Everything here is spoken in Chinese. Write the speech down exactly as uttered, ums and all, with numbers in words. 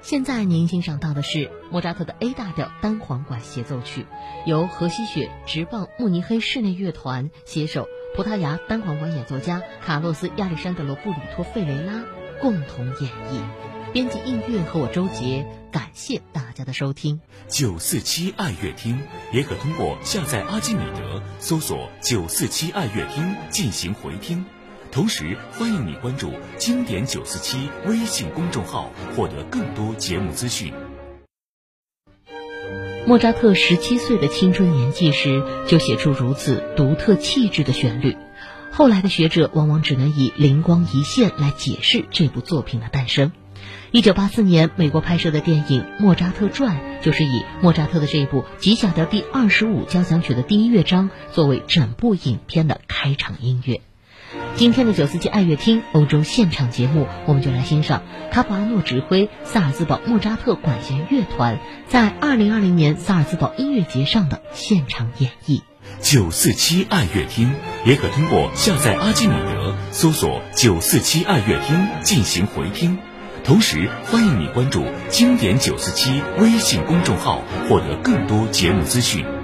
现在您欣赏到的是莫扎特的 A 大调单簧管协奏曲，由荷西雪直棒慕尼黑室内乐团携手葡萄牙单簧管演奏家卡洛斯·亚历山德罗·布里托·费雷拉共同演绎。编辑音乐和我周杰，感谢大家的收听。 九四七爱乐厅也可通过下载阿基米德搜索九四七爱乐厅进行回听。同时欢迎你关注经典九四七微信公众号，获得更多节目资讯。 莫扎特十七岁的青春年纪时就写出如此独特气质的旋律，后来的学者往往只能以灵光一现来解释这部作品的诞生。一九八四年美国拍摄的电影《莫扎特传》就是以莫扎特的这部 G 小调第二十五交响曲的第一乐章作为整部影片的开场音乐。今天的九四七爱乐厅欧洲现场节目，我们就来欣赏卡普阿诺指挥萨尔兹堡莫扎特管弦乐团在二零二零年萨尔兹堡音乐节上的现场演绎。 九四七爱乐厅也可通过下载阿基米德搜索九四七爱乐厅进行回听。同时欢迎你关注经典九四七微信公众号，获得更多节目资讯。